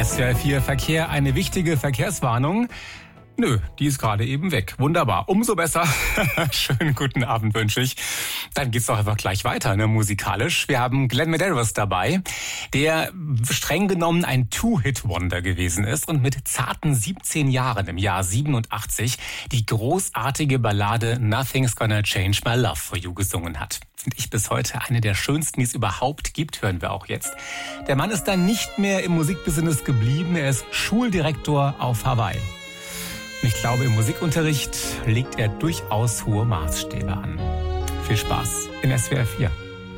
SWR 4 Verkehr, eine wichtige Verkehrswarnung. Nö, die ist gerade eben weg. Wunderbar. Umso besser. Schönen guten Abend wünsche ich. Dann geht's doch einfach gleich weiter, musikalisch. Wir haben Glenn Medeiros dabei, der streng genommen ein Two-Hit-Wonder gewesen ist und mit zarten 17 Jahren im Jahr 87 die großartige Ballade Nothing's Gonna Change My Love for You gesungen hat. Finde ich bis heute eine der schönsten, die es überhaupt gibt, hören wir auch jetzt. Der Mann ist dann nicht mehr im Musikbusiness geblieben. Er ist Schuldirektor auf Hawaii. Ich glaube, im Musikunterricht legt er durchaus hohe Maßstäbe an. Viel Spaß in SWR 4.